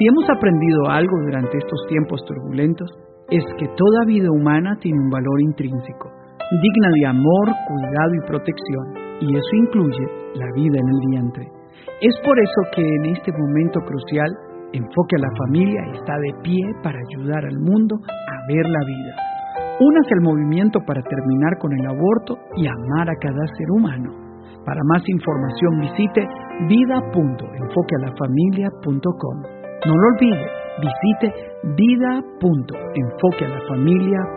Si hemos aprendido algo durante estos tiempos turbulentos, es que toda vida humana tiene un valor intrínseco, digna de amor, cuidado y protección, y eso incluye la vida en el vientre. Es por eso que en este momento crucial, Enfoque a la Familia está de pie para ayudar al mundo a ver la vida. Únase al movimiento para terminar con el aborto y amar a cada ser humano. Para más información visite vida.enfoquealafamilia.com. No lo olvide, visite vida.enfoquealafamilia.com.